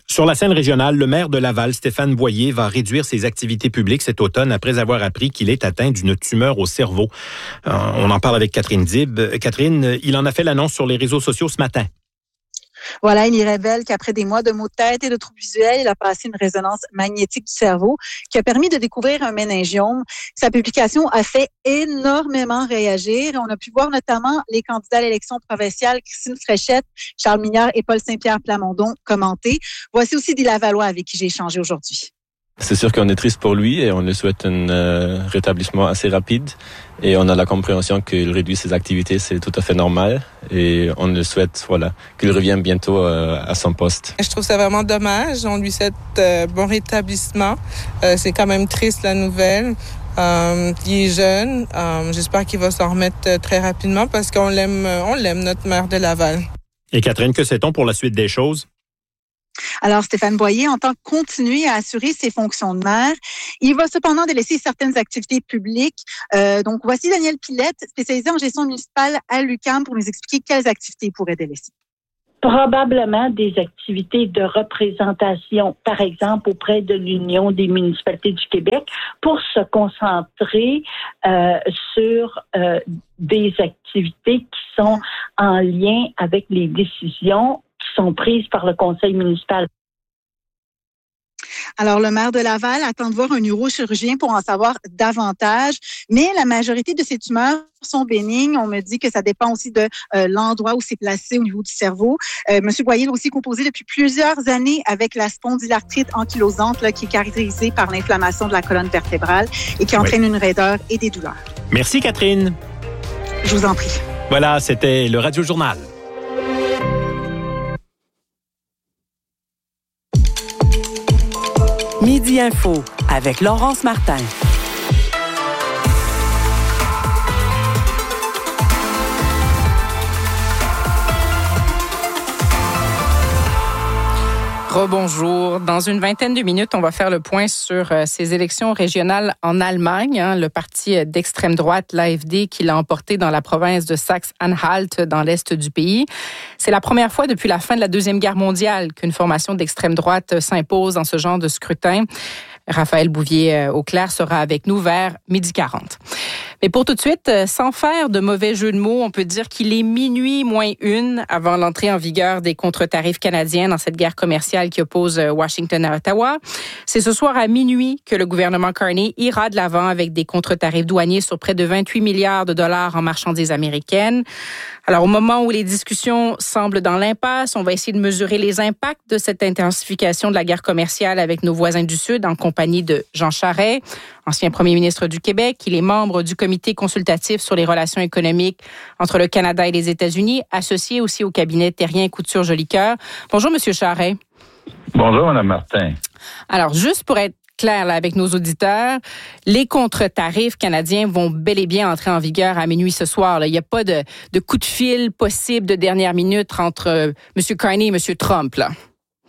Sur la scène régionale, le maire de Laval, Stéphane Boyer, va réduire ses activités publiques cet automne après avoir appris qu'il est atteint d'une tumeur au cerveau. On en parle avec Catherine Dib. Catherine, il en a fait l'annonce sur les réseaux sociaux ce matin. Voilà, il y révèle qu'après des mois de maux de tête et de troubles visuels, il a passé une résonance magnétique du cerveau qui a permis de découvrir un méningiome. Sa publication a fait énormément réagir. On a pu voir notamment les candidats à l'élection provinciale, Christine Fréchette, Charles Mignard et Paul Saint-Pierre Plamondon commenter. Voici aussi des Lavallois avec qui j'ai échangé aujourd'hui. C'est sûr qu'on est triste pour lui et on lui souhaite un rétablissement assez rapide. Et on a la compréhension qu'il réduit ses activités, c'est tout à fait normal. Et on le souhaite, qu'il revienne bientôt à son poste. Je trouve ça vraiment dommage. On lui souhaite bon rétablissement. C'est quand même triste la nouvelle. Il est jeune. J'espère qu'il va s'en remettre très rapidement parce qu'on l'aime, notre maire de Laval. Et Catherine, que sait-on pour la suite des choses? Alors, Stéphane Boyer entend continuer à assurer ses fonctions de maire. Il va cependant délaisser certaines activités publiques. Donc, voici Daniel Pilette, spécialisé en gestion municipale à l'UQAM, pour nous expliquer quelles activités il pourrait délaisser. Probablement des activités de représentation, par exemple auprès de l'Union des municipalités du Québec, pour se concentrer sur des activités qui sont en lien avec les décisions qui sont prises par le conseil municipal. Alors, le maire de Laval attend de voir un neurochirurgien pour en savoir davantage, mais la majorité de ces tumeurs sont bénignes. On me dit que ça dépend aussi de l'endroit où c'est placé au niveau du cerveau. Monsieur Boyer a aussi composé depuis plusieurs années avec la spondylarthrite ankylosante qui est caractérisée par l'inflammation de la colonne vertébrale et qui entraîne une raideur et des douleurs. Merci, Catherine. Je vous en prie. Voilà, c'était le Radio Journal. Midi Info avec Laurence Martin. Rebonjour. Dans une vingtaine de minutes, on va faire le point sur ces élections régionales en Allemagne. Le parti d'extrême droite, l'AfD, qui l'a emporté dans la province de Saxe-Anhalt, dans l'est du pays. C'est la première fois depuis la fin de la Deuxième Guerre mondiale qu'une formation d'extrême droite s'impose dans ce genre de scrutin. Raphaël Bouvier-Auclair sera avec nous vers 12h40. Mais pour tout de suite, sans faire de mauvais jeu de mots, on peut dire qu'il est minuit moins une avant l'entrée en vigueur des contre-tarifs canadiens dans cette guerre commerciale qui oppose Washington à Ottawa. C'est ce soir à minuit que le gouvernement Carney ira de l'avant avec des contre-tarifs douaniers sur près de 28 milliards de dollars en marchandises américaines. Alors, au moment où les discussions semblent dans l'impasse, on va essayer de mesurer les impacts de cette intensification de la guerre commerciale avec nos voisins du Sud en compagnie de Jean Charest, ancien premier ministre du Québec. Il est membre du comité consultatif sur les relations économiques entre le Canada et les États-Unis, associé aussi au cabinet Terrien Couture-Jolicoeur. Bonjour, Monsieur Charest. Bonjour, Mme Martin. Alors, juste pour être clair avec nos auditeurs, les contre-tarifs canadiens vont bel et bien entrer en vigueur à minuit ce soir. Il n'y a pas de coup de fil possible de dernière minute entre M. Carney et M. Trump. Là.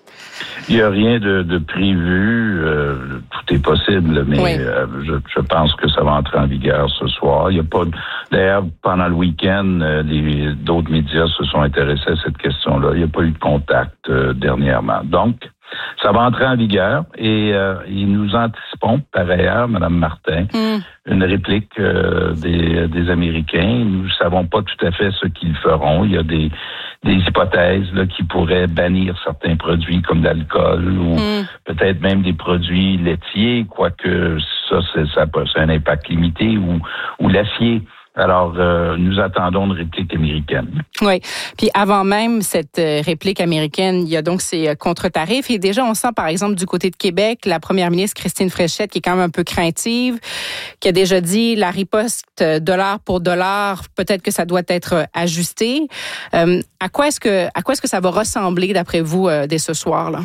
Il n'y a rien de prévu. Tout est possible, mais oui. Je pense que ça va entrer en vigueur ce soir. Il y a pas. D'ailleurs, pendant le week-end, d'autres médias se sont intéressés à cette question-là. Il n'y a pas eu de contact dernièrement. Donc, ça va entrer en vigueur et nous anticipons, par ailleurs, Mme Martin, une réplique des Américains. Nous ne savons pas tout à fait ce qu'ils feront. Il y a des hypothèses là, qui pourraient bannir certains produits comme l'alcool ou peut-être même des produits laitiers, quoique ça a un impact limité, ou l'acier. Alors, nous attendons une réplique américaine. Oui. Puis avant même cette réplique américaine, il y a donc ces contre-tarifs. Et déjà, on sent, par exemple, du côté de Québec, la première ministre Christine Fréchette, qui est quand même un peu craintive, qui a déjà dit la riposte dollar pour dollar, peut-être que ça doit être ajusté. À quoi est-ce que ça va ressembler, d'après vous, dès ce soir-là?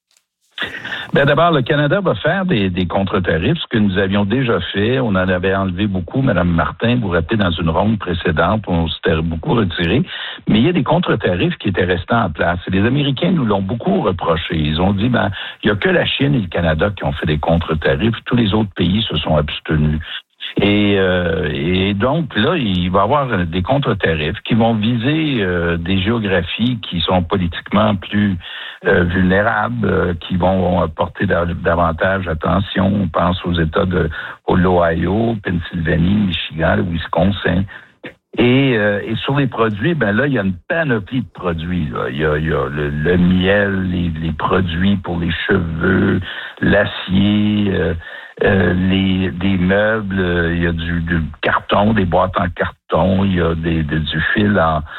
Bien, d'abord, le Canada va faire des contre-tarifs, ce que nous avions déjà fait. On en avait enlevé beaucoup, Mme Martin, vous vous rappelez, dans une ronde précédente, on s'était beaucoup retiré. Mais il y a des contre-tarifs qui étaient restés en place. Et les Américains nous l'ont beaucoup reproché. Ils ont dit, il n'y a que la Chine et le Canada qui ont fait des contre-tarifs. Tous les autres pays se sont abstenus. Et donc, là, il va y avoir des contre-tarifs qui vont viser des géographies qui sont politiquement plus vulnérables qui vont porter davantage attention. On pense aux États de l'Ohio, Pennsylvanie, Michigan, le Wisconsin. Et sur les produits, ben là, il y a une panoplie de produits. Là. Il y a le miel, les produits pour les cheveux, l'acier, des meubles, il y a du carton, des boîtes en carton, il y a du fil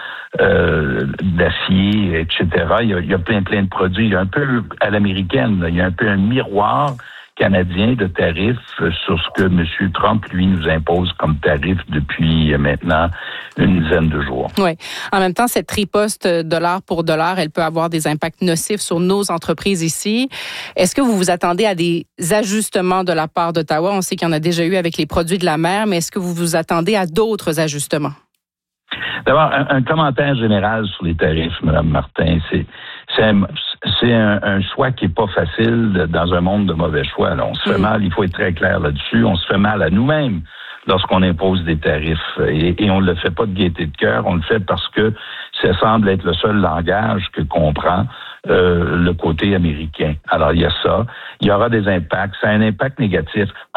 d'acier, etc. Il y a plein de produits. Il y a un peu à l'américaine, là, il y a un peu un miroir canadien de tarifs sur ce que M. Trump, lui, nous impose comme tarif depuis maintenant une dizaine de jours. Oui. En même temps, cette riposte dollar pour dollar, elle peut avoir des impacts nocifs sur nos entreprises ici. Est-ce que vous vous attendez à des ajustements de la part d'Ottawa? On sait qu'il y en a déjà eu avec les produits de la mer, mais est-ce que vous vous attendez à d'autres ajustements? D'abord, un commentaire général sur les tarifs, Mme Martin. C'est un choix qui est pas facile dans un monde de mauvais choix. Là. On se fait mal, il faut être très clair là-dessus. On se fait mal à nous-mêmes lorsqu'on impose des tarifs. Et on ne le fait pas de gaieté de cœur, on le fait parce que ça semble être le seul langage que comprend le côté américain. Alors, il y a ça. Il y aura des impacts. Ça a un impact négatif.